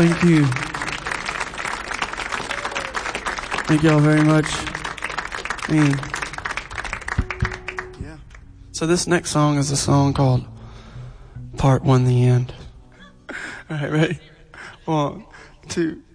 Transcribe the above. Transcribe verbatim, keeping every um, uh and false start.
thank you. Thank y'all very much. I mean, yeah. So this next song is a song called Part One, The End. All right, ready? One, two.